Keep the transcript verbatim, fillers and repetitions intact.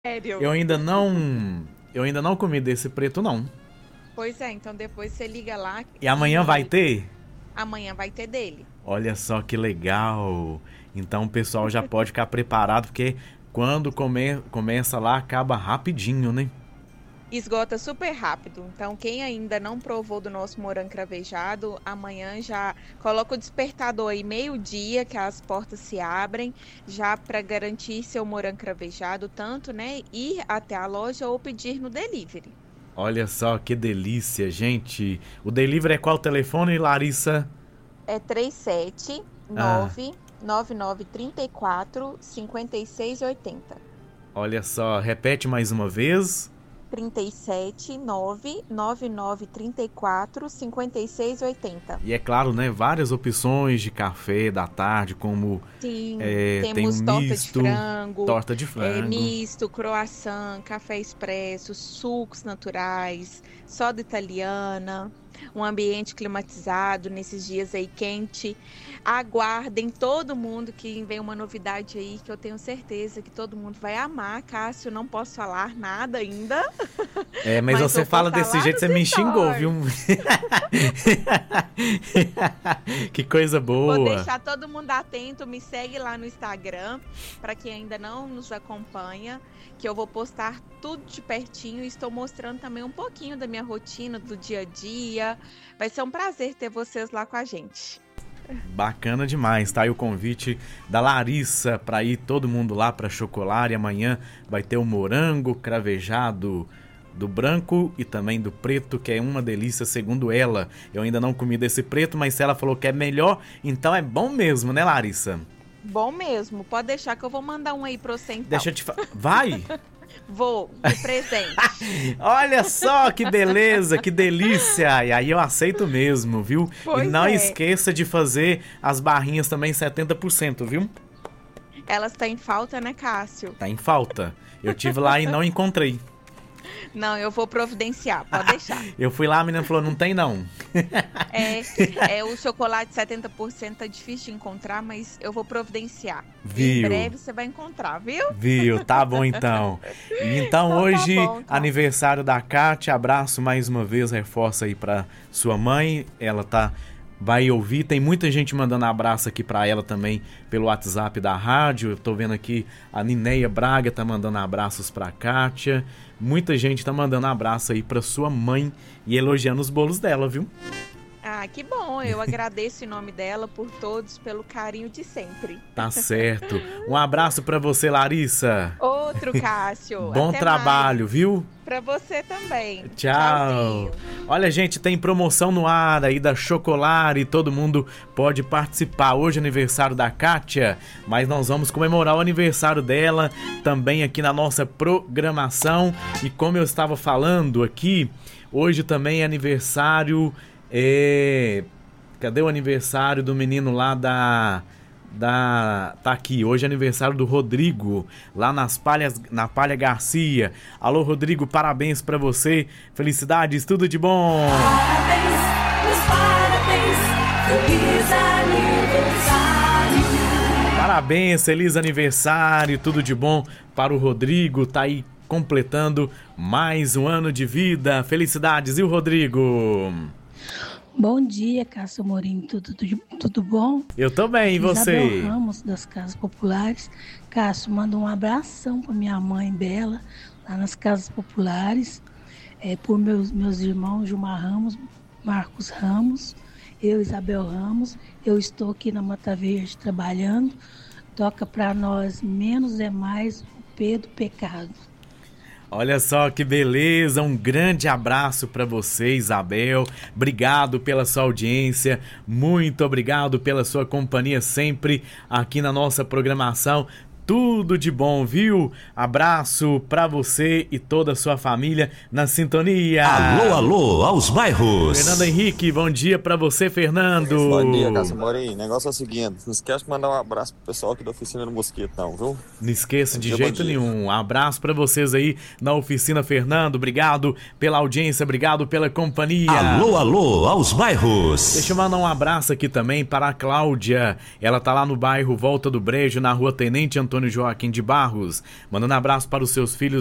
Sério? Eu ainda não, eu ainda não comi desse preto, não. Pois é, então depois você liga lá E amanhã vai e ter? amanhã vai ter dele. Olha só que legal. Então o pessoal já pode ficar preparado, porque quando come, começa lá, acaba rapidinho, né? Esgota super rápido. Então, quem ainda não provou do nosso morango cravejado, amanhã já coloca o despertador aí meio-dia, que as portas se abrem, já para garantir seu morango cravejado, tanto, né, ir até a loja ou pedir no delivery. Olha só que delícia, gente. O delivery é qual telefone, Larissa? É três sete Ah, nove nove nove três quatro cinco seis oito zero. olha só, repete mais uma vez. trinta e sete nove nove nove três quatro cinco seis oito zero. E é claro, né, várias opções de café da tarde, como Sim, é, tem um temos torta de misto, frango, torta de é, frango. misto, croissant, café expresso, sucos naturais, soda italiana, um ambiente climatizado nesses dias aí quente. Aguardem todo mundo que vem uma novidade aí que eu tenho certeza que todo mundo vai amar. Cássio, não posso falar nada ainda, É, mas mas você vou fala postar desse lá jeito, nos você me xingou, viu? stories. Que coisa Vou boa. deixar todo mundo atento, me segue lá no Instagram, para quem ainda não nos acompanha, que eu vou postar tudo de pertinho e estou mostrando também um pouquinho da minha rotina, do dia a dia. Vai ser um prazer ter vocês lá com a gente. Bacana demais, tá aí o convite da Larissa para ir todo mundo lá para Chocolate. Amanhã vai ter o morango cravejado do branco e também do preto, que é uma delícia segundo ela. Eu ainda não comi desse preto, mas se ela falou que é melhor, então é bom mesmo, né, Larissa? Bom mesmo, pode deixar que eu vou mandar um aí pro você então. Deixa eu te falar. Vai! Vou, de presente. Olha só que beleza, que delícia! E aí eu aceito mesmo, viu? E Pois não é, esqueça de fazer as barrinhas também setenta por cento, viu? elas estão em falta, né, Cássio? Tá em falta. Eu tive lá e não encontrei. Não, eu vou providenciar, pode deixar. Eu fui lá, a menina falou, não tem não. É, é o chocolate setenta por cento tá difícil de encontrar, mas eu vou providenciar. E em Viu? breve você vai encontrar, viu? Viu? Tá bom então. E então Então tá hoje, bom, tá. aniversário da Kátia, abraço mais uma vez, reforça aí pra sua mãe. Ela tá vai ouvir, tem muita gente mandando abraço aqui pra ela também pelo WhatsApp da rádio. Eu tô vendo aqui a Nineia Braga tá mandando abraços pra Kátia. Muita gente tá mandando abraço aí pra sua mãe e elogiando os bolos dela, viu? Ah, que bom. Eu agradeço em nome dela por todos, pelo carinho de sempre. Tá certo. Um abraço pra você, Larissa. Outro, Cássio. Bom Até trabalho, mais. viu? Pra você também. Tchau. Tchauzinho. Olha, gente, tem promoção no ar aí da Chocolate, todo mundo pode participar. Hoje é aniversário da Kátia, mas nós vamos comemorar o aniversário dela também aqui na nossa programação. E como eu estava falando aqui, hoje também é aniversário. É... Cadê o aniversário do menino lá da... Da... Tá aqui, hoje é aniversário do Rodrigo, lá nas Palhas, na Palha Garcia. Alô, Rodrigo, parabéns pra você, felicidades, tudo de bom. Parabéns, meus parabéns, feliz aniversário. Parabéns, feliz aniversário, tudo de bom para o Rodrigo, tá aí completando mais um ano de vida. Felicidades, e o Rodrigo? Bom dia, Cássio Morim, tudo, tudo, tudo bom? Eu tô bem, e Isabel você? Ramos, das Casas Populares. Cássio, manda um abração para minha mãe Bela, lá nas Casas Populares, é, por meus, meus irmãos Gilmar Ramos, Marcos Ramos, eu, Isabel Ramos. Eu estou aqui na Mata Verde trabalhando. Toca para nós Menos é Mais, o P do Pecado. Olha só que beleza, um grande abraço para você, Isabel. Obrigado pela sua audiência, muito obrigado pela sua companhia sempre aqui na nossa programação. Tudo de bom, viu? Abraço pra você e toda a sua família na sintonia. Alô, alô, aos bairros. Fernando Henrique, bom dia pra você, Fernando. Bom dia, Cássio Morim. O negócio é o seguinte, não esquece de mandar um abraço pro pessoal aqui da oficina do Mosquito, não, viu? Não esqueça Bom de dia, jeito bom dia. nenhum. Um abraço pra vocês aí na oficina, Fernando. Obrigado pela audiência, obrigado pela companhia. Alô, alô, aos bairros. Deixa eu mandar um abraço aqui também para a Cláudia. Ela tá lá no bairro Volta do Brejo, na rua Tenente Antônio Antônio Joaquim de Barros, mandando abraço para os seus filhos